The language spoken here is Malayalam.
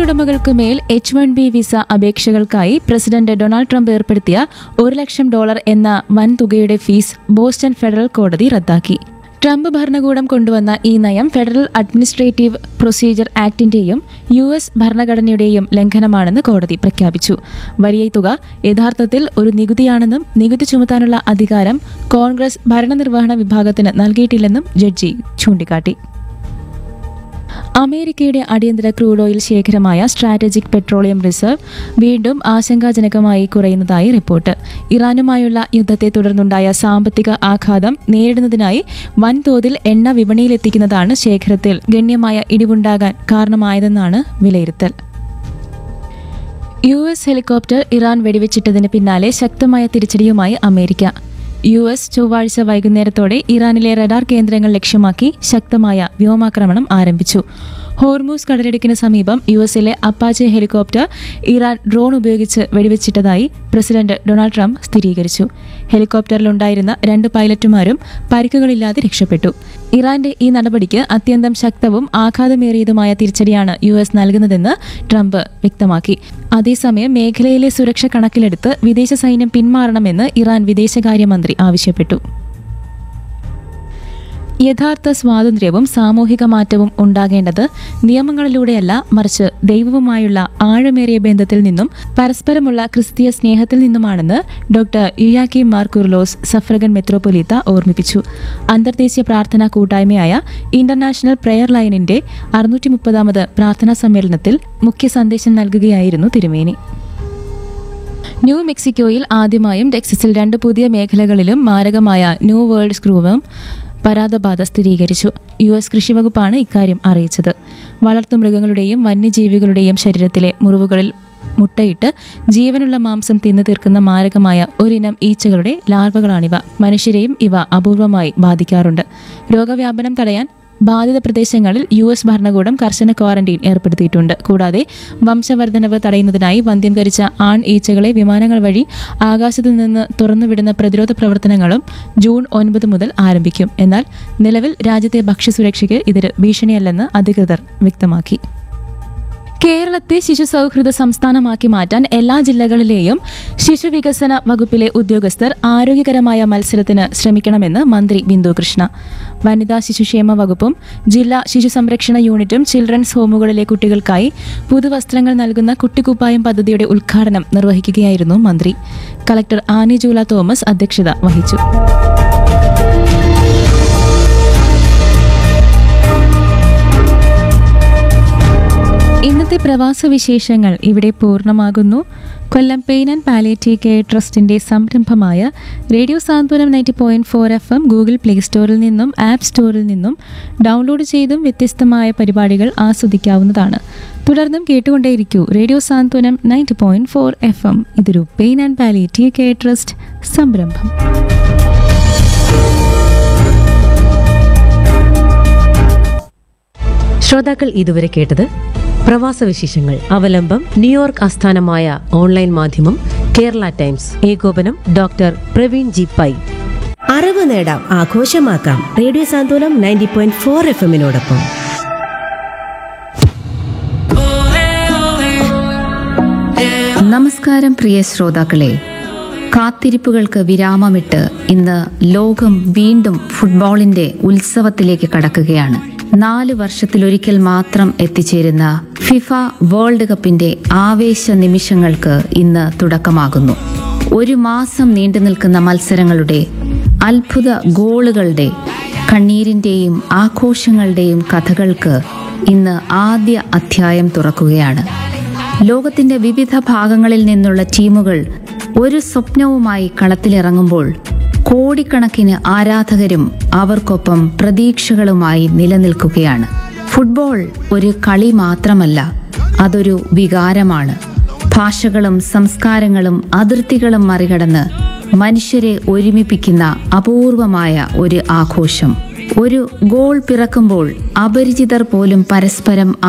തൊഴിലുടമകൾക്ക് മേൽ H-1B visa അപേക്ഷകൾക്കായി president Donald Trump ഏർപ്പെടുത്തിയ $1,00,000 എന്ന വൻ തുകയുടെ ഫീസ് ബോസ്റ്റൺ ഫെഡറൽ കോടതി റദ്ദാക്കി. ട്രംപ് ഭരണകൂടം കൊണ്ടുവന്ന ഈ നയം ഫെഡറൽ അഡ്മിനിസ്ട്രേറ്റീവ് പ്രൊസീജിയർ ആക്ടിന്റെയും US ഭരണഘടനയുടെയും ലംഘനമാണെന്ന് കോടതി പ്രഖ്യാപിച്ചു. വലിയ തുക യഥാർത്ഥത്തിൽ ഒരു നികുതിയാണെന്നും നികുതി ചുമത്താനുള്ള അധികാരം കോൺഗ്രസ് ഭരണനിർവഹണ വിഭാഗത്തിന് നൽകിയിട്ടില്ലെന്നും ജഡ്ജി ചൂണ്ടിക്കാട്ടി. അമേരിക്കയുടെ അടിയന്തര crude oil ശേഖരമായ strategic petroleum reserve വീണ്ടും ആശങ്കാജനകമായി കുറയുന്നതായി റിപ്പോർട്ട്. ഇറാനുമായുള്ള യുദ്ധത്തെ തുടർന്നുണ്ടായ സാമ്പത്തിക ആഘാതം നേരിടുന്നതിനായി വൻതോതിൽ എണ്ണ വിപണിയിലെത്തിക്കുന്നതാണ് ശേഖരത്തിൽ ഗണ്യമായ ഇടിവുണ്ടാകാൻ കാരണമായതെന്നാണ് വിലയിരുത്തൽ. US ഹെലികോപ്റ്റർ ഇറാൻ വെടിവെച്ചിട്ടതിന് പിന്നാലെ ശക്തമായ തിരിച്ചടിയുമായി അമേരിക്ക. US ചൊവ്വാഴ്ച വൈകുന്നേരത്തോടെ ഇറാനിലെ റഡാർ കേന്ദ്രങ്ങൾ ലക്ഷ്യമാക്കി ശക്തമായ വ്യോമാക്രമണം ആരംഭിച്ചു. ഹോർമൂസ് കടലിടുക്കിന് സമീപം USലെ അപ്പാച്ചെ ഹെലികോപ്റ്റർ ഇറാൻ ഡ്രോൺ ഉപയോഗിച്ച് വെടിവെച്ചിട്ടതായി പ്രസിഡന്റ് ഡൊണാൾഡ് ട്രംപ് സ്ഥിരീകരിച്ചു. ഹെലികോപ്റ്ററിലുണ്ടായിരുന്ന 2 പൈലറ്റുമാരും പരിക്കുകളില്ലാതെ രക്ഷപ്പെട്ടു. ഇറാന്റെ ഈ നടപടിക്ക് അത്യന്തം ശക്തവും ആഘാതമേറിയതുമായ തിരിച്ചടിയാണ് US നൽകുന്നതെന്ന് ട്രംപ് വ്യക്തമാക്കി. അതേസമയം മേഖലയിലെ സുരക്ഷ കണക്കിലെടുത്ത് വിദേശ സൈന്യം പിന്മാറണമെന്ന് ഇറാൻ വിദേശകാര്യമന്ത്രി ആവശ്യപ്പെട്ടു. യഥാർത്ഥ സ്വാതന്ത്ര്യവും സാമൂഹിക മാറ്റവും ഉണ്ടാകേണ്ടത് നിയമങ്ങളിലൂടെയല്ല, മറിച്ച് ദൈവവുമായുള്ള ആഴമേറിയ ബന്ധത്തിൽ നിന്നും പരസ്പരമുള്ള ക്രിസ്തീയ സ്നേഹത്തിൽ നിന്നുമാണെന്ന് ഡോക്ടർ യുയാക്കിം മാർ കുർലോസ് സഫ്രഗൻ മെത്രോപൊലീത്ത ഓർമ്മിപ്പിച്ചു. അന്തർദേശീയ പ്രാർത്ഥനാ കൂട്ടായ്മയായ ഇന്റർനാഷണൽ പ്രെയർ ലൈനിന്റെ 630ാമത് പ്രാർത്ഥനാ സമ്മേളനത്തിൽ മുഖ്യ സന്ദേശം നൽകുകയായിരുന്നു തിരുമേനി. ന്യൂ മെക്സിക്കോയിൽ ആദ്യമായും ടെക്സസിൽ 2 പുതിയ മേഖലകളിലും മാരകമായ ന്യൂ വേൾഡ് സ്ക്രൂവും പരാതബാധ സ്ഥിരീകരിച്ചു. US കൃഷിവകുപ്പാണ് ഇക്കാര്യം അറിയിച്ചത്. വളർത്തുമൃഗങ്ങളുടെയും വന്യജീവികളുടെയും ശരീരത്തിലെ മുറിവുകളിൽ മുട്ടയിട്ട് ജീവനുള്ള മാംസം തിന്നു തീർക്കുന്ന മാരകമായ ഒരിനം ഈച്ചകളുടെ ലാർവകളാണിവ. മനുഷ്യരെയും ഇവ അപൂർവമായി ബാധിക്കാറുണ്ട്. രോഗവ്യാപനം തടയാൻ ബാധിത പ്രദേശങ്ങളിൽ US ഭരണകൂടം കർശന ക്വാറന്റീൻ ഏർപ്പെടുത്തിയിട്ടുണ്ട്. കൂടാതെ വംശവർദ്ധനവ് തടയുന്നതിനായി വന്ധ്യംകരിച്ച ആൺ ഈച്ചകളെ വിമാനങ്ങൾ വഴി ആകാശത്തു നിന്ന് തുറന്നുവിടുന്ന പ്രതിരോധ പ്രവർത്തനങ്ങളും ജൂൺ 9 മുതൽ ആരംഭിക്കും. എന്നാൽ നിലവിൽ രാജ്യത്തെ ഭക്ഷ്യസുരക്ഷയ്ക്ക് ഇത് ഭീഷണിയല്ലെന്ന് അധികൃതർ വ്യക്തമാക്കി. കേരളത്തെ ശിശു സൗഹൃദ സംസ്ഥാനമാക്കി മാറ്റാൻ എല്ലാ ജില്ലകളിലെയും ശിശുവികസന വകുപ്പിലെ ഉദ്യോഗസ്ഥർ ആരോഗ്യകരമായ മത്സരത്തിന് ശ്രമിക്കണമെന്ന് മന്ത്രി ബിന്ദു കൃഷ്ണ. വനിതാ ശിശുക്ഷേമ വകുപ്പും ജില്ലാ ശിശു സംരക്ഷണ യൂണിറ്റും ചിൽഡ്രൻസ് ഹോമുകളിലെ കുട്ടികൾക്കായി പുതുവസ്ത്രങ്ങൾ നൽകുന്ന കുട്ടിക്കുപ്പായം പദ്ധതിയുടെ ഉദ്ഘാടനം നിർവഹിക്കുകയായിരുന്നു മന്ത്രി. കളക്ടർ ആനി ജൂല തോമസ് അധ്യക്ഷത വഹിച്ചു. ഇന്നത്തെ പ്രവാസ വിശേഷങ്ങൾ ഇവിടെ പൂർണ്ണമാകുന്നു. കൊല്ലം പെയിൻ ആൻഡ് പാലിയേറ്റീവ് കെയർ ട്രസ്റ്റിന്റെ സംരംഭമായ റേഡിയോ സാന്ത്വനം 90.4 FM ഗൂഗിൾ പ്ലേ സ്റ്റോറിൽ നിന്നും ആപ്പ് സ്റ്റോറിൽ നിന്നും ഡൗൺലോഡ് ചെയ്തും വ്യത്യസ്തമായ പരിപാടികൾ ആസ്വദിക്കാവുന്നതാണ്. തുടർന്നും കേട്ടുകൊണ്ടേയിരിക്കൂ റേഡിയോ സാന്ത്വനം 90.4 FM. ഇതൊരു pain and palliative care trust സംരംഭം. ശ്രോതാക്കൾ ഇതുവരെ കേട്ടത് പ്രവാസ വിശേഷങ്ങൾ. അവലംബം ന്യൂയോർക്ക് ആസ്ഥാനമായ ഓൺലൈൻ മാധ്യമം കേരള ടൈംസ്. ഏകോപനം ഡോക്ടർ പ്രവീൺ ജി പൈ. അറിവ് നേടാം, ആഘോഷമാക്കാം. റേഡിയോ സാന്ത്വനം 90.4 FM-നോടൊപ്പം. നമസ്കാരം പ്രിയ ശ്രോതാക്കളെ. കാത്തിരിപ്പുകൾക്ക് വിരാമമിട്ട് ഇന്ന് ലോകം വീണ്ടും ഫുട്ബോളിന്റെ ഉത്സവത്തിലേക്ക് കടക്കുകയാണ്. 4 വർഷത്തിലൊരിക്കൽ മാത്രം എത്തിച്ചേരുന്ന ഫിഫ വേൾഡ് കപ്പിന്റെ ആവേശ നിമിഷങ്ങൾക്ക് ഇന്ന് തുടക്കമാകുന്നു. 1 മാസം നീണ്ടു നിൽക്കുന്ന മത്സരങ്ങളുടെ, അത്ഭുത ഗോളുകളുടെ, കണ്ണീരിന്റെയും ആഘോഷങ്ങളുടെയും കഥകൾക്ക് ഇന്ന് ആദ്യ അധ്യായം തുറക്കുകയാണ്. ലോകത്തിന്റെ വിവിധ ഭാഗങ്ങളിൽ നിന്നുള്ള ടീമുകൾ ഒരു സ്വപ്നവുമായി കളത്തിലിറങ്ങുമ്പോൾ കോടിക്കണക്കിന് ആരാധകരും അവർക്കൊപ്പം പ്രതീക്ഷകളുമായി നിലനിൽക്കുകയാണ്. ഫുട്ബോൾ ഒരു കളി മാത്രമല്ല, അതൊരു വികാരമാണ്. ഭാഷകളും സംസ്കാരങ്ങളും അതിർത്തികളും മറികടന്ന് മനുഷ്യരെ ഒരുമിപ്പിക്കുന്ന അപൂർവമായ ഒരു ആഘോഷം. ഒരു ഗോൾ പിറക്കുമ്പോൾ അപരിചിതർ പോലും പരസ്പരം